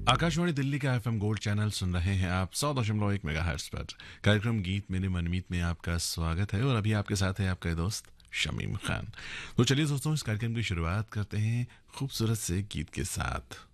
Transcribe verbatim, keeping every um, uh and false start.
आकाशवाणी दिल्ली का FM gold channel सुन रहे हैं आप सौ दशमलव एक मेगा हर्ट्ज पर। कार्यक्रम गीत मेरे मनमीत में आपका स्वागत है और अभी आपके साथ है आपका दोस्त शमीम खान। तो चलिए दोस्तों, इस कार्यक्रम की शुरुआत करते हैं खूबसूरत से गीत के साथ।